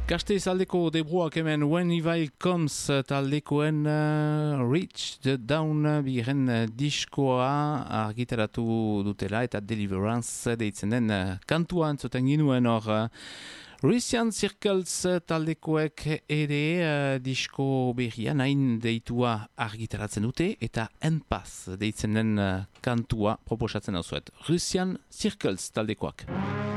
Gasteiz aldeko debruak hemen When Evil Comes taldekoen Reach the Down biren diskoa argitaratu dutela eta Deliverance deitzen den kantua entzuten ginuen hor. Russian Circles taldekoek ere disko berrian hain deitua argitaratzen dute eta Enpass deitzen den kantua proposatzen hauzuet. Russian Circles taldekoak.